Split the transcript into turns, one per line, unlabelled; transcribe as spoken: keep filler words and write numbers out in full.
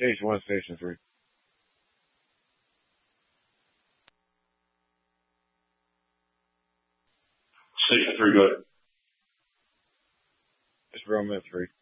Station one, station three.
Station three, go ahead.
It's Romeo three.